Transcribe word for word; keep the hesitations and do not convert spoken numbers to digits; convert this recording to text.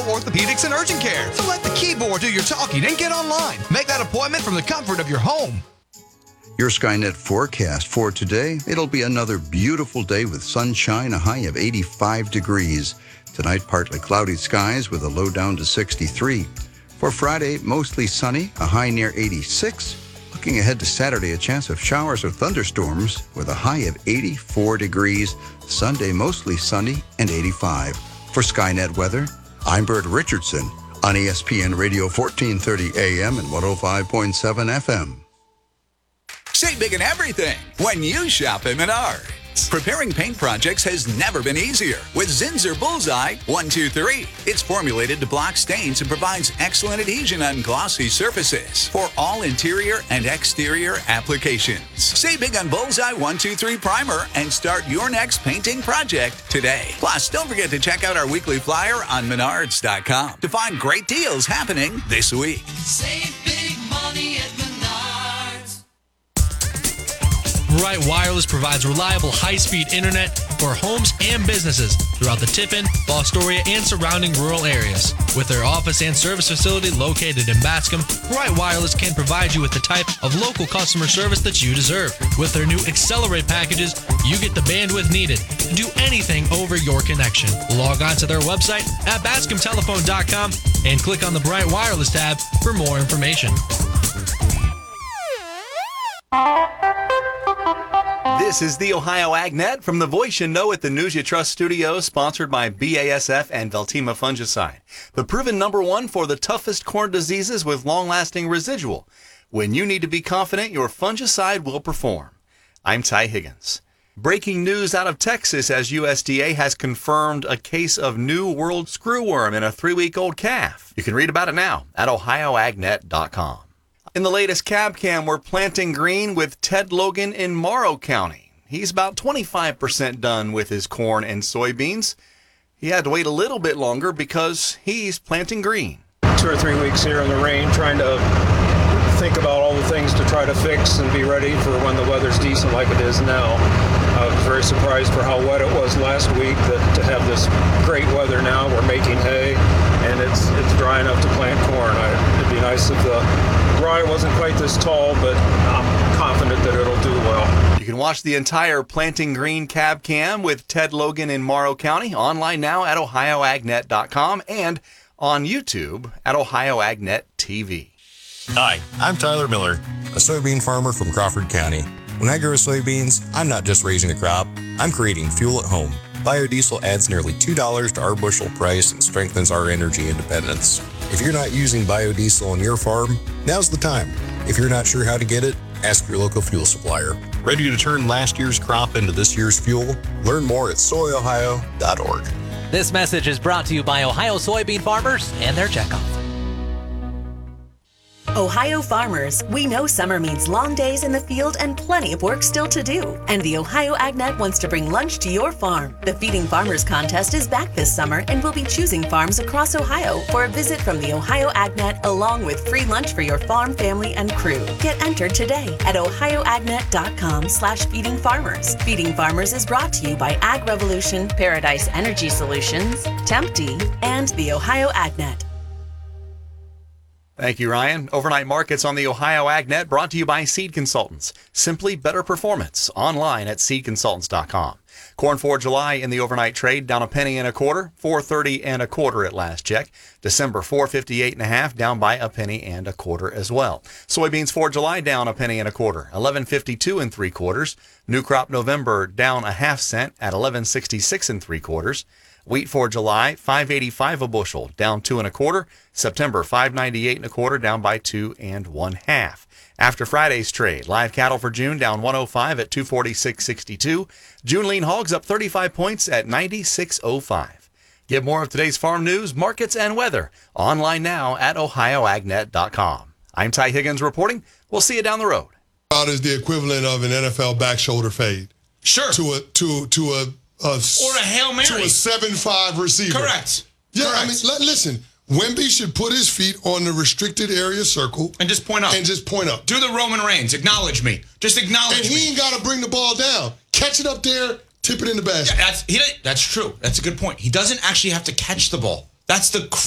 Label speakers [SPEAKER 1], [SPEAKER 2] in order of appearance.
[SPEAKER 1] orthopedics, and urgent care. So let the keyboard do your talking and get online. Make that appointment from the comfort of your home.
[SPEAKER 2] Your Skynet forecast for today, it'll be another beautiful day with sunshine, a high of eighty-five degrees. Tonight, partly cloudy skies with a low down to sixty-three. For Friday, mostly sunny, a high near eighty-six. Looking ahead to Saturday, a chance of showers or thunderstorms with a high of eighty-four degrees. Sunday, mostly sunny and eighty-five. For Skynet weather, I'm Bert Richardson on E S P N Radio fourteen thirty A M and one oh five point seven F M.
[SPEAKER 3] Save big in everything when you shop at Menards. Preparing paint projects has never been easier with Zinsser Bullseye one two three. It's formulated to block stains and provides excellent adhesion on glossy surfaces for all interior and exterior applications. Save big on Bullseye one two three Primer and start your next painting project today. Plus, don't forget to check out our weekly flyer on Menards dot com to find great deals happening this week.
[SPEAKER 4] Save big money at Menards.
[SPEAKER 5] Bright Wireless provides reliable high-speed internet for homes and businesses throughout the Tiffin, Fostoria, and surrounding rural areas. With their office and service facility located in Bascom, Bright Wireless can provide you with the type of local customer service that you deserve. With their new Accelerate packages, you get the bandwidth needed to do anything over your connection. Log on to their website at bascom telephone dot com and click on the Bright Wireless tab for more information.
[SPEAKER 6] This is the Ohio AgNet from the voice you know at the News You Trust studio, sponsored by B A S F and Veltima Fungicide, the proven number one for the toughest corn diseases with long-lasting residual. When you need to be confident, your fungicide will perform. I'm Ty Higgins. Breaking news out of Texas as U S D A has confirmed a case of New World screwworm in a three-week-old calf. You can read about it now at ohio ag net dot com. In the latest Cab Cam, we're planting green with Ted Logan in Morrow County. He's about twenty-five percent done with his corn and soybeans. He had to wait a little bit longer because he's planting green.
[SPEAKER 7] Two or three weeks here in the rain, trying to think about all the things to try to fix and be ready for when the weather's decent like it is now. I was very surprised for how wet it was last week, that to have this great weather now. We're making hay, and it's it's dry enough to plant corn. I, it'd be nice if the rye wasn't quite this tall, but I'm confident that it'll do well.
[SPEAKER 6] You can watch the entire Planting Green Cab Cam with Ted Logan in Morrow County online now at ohio ag net dot com and on YouTube at Ohio AgNet T V.
[SPEAKER 8] Hi, I'm Tyler Miller, a soybean farmer from Crawford County. When I grow soybeans, I'm not just raising a crop, I'm creating fuel at home. Biodiesel adds nearly two dollars to our bushel price and strengthens our energy independence. If you're not using biodiesel on your farm, now's the time. If you're not sure how to get it, ask your local fuel supplier. Ready to turn last year's crop into this year's fuel? Learn more at soy ohio dot org.
[SPEAKER 9] This message is brought to you by Ohio soybean farmers and their checkoff.
[SPEAKER 10] Ohio farmers, we know summer means long days in the field and plenty of work still to do. And the Ohio AgNet wants to bring lunch to your farm. The Feeding Farmers contest is back this summer, and we'll be choosing farms across Ohio for a visit from the Ohio AgNet, along with free lunch for your farm, family, and crew. Get entered today at ohio ag net dot com slash feeding farmers. Feeding Farmers is brought to you by Ag Revolution, Paradise Energy Solutions, Tempty, and the Ohio AgNet.
[SPEAKER 6] Thank you, Ryan. Overnight markets on the Ohio AgNet brought to you by Seed Consultants. Simply better performance. Online at seed consultants dot com. Corn for July in the overnight trade down a penny and a quarter, four thirty and a quarter at last check. December four fifty-eight and a half, down by a penny and a quarter as well. Soybeans for July down a penny and a quarter, eleven fifty-two and three quarters. New crop November down a half cent at eleven sixty-six and three quarters. Wheat for July, five eighty-five a bushel, down two and a quarter. September, five ninety-eight and a quarter, down by two and one half. After Friday's trade, live cattle for June down one oh five at two forty-six sixty-two. June lean hogs up thirty-five points at ninety-six oh five. Get more of today's farm news, markets, and weather online now at ohio ag net dot com. I'm Ty Higgins reporting. We'll see you down the road.
[SPEAKER 11] About is the equivalent of an N F L back shoulder fade.
[SPEAKER 12] Sure.
[SPEAKER 11] To a to to a, a
[SPEAKER 12] or a Hail Mary.
[SPEAKER 11] To a seven five receiver.
[SPEAKER 12] Correct.
[SPEAKER 11] Yeah,
[SPEAKER 12] Correct.
[SPEAKER 11] I mean, l- listen. Wemby should put his feet on the restricted area circle.
[SPEAKER 12] And just point up.
[SPEAKER 11] And just point up.
[SPEAKER 12] Do the Roman Reigns. Acknowledge me. Just acknowledge me.
[SPEAKER 11] And he
[SPEAKER 12] me.
[SPEAKER 11] ain't got to bring the ball down. Catch it up there, tip it in the basket.
[SPEAKER 12] Yeah, that's, he, that's true. That's a good point. He doesn't actually have to catch the ball. That's the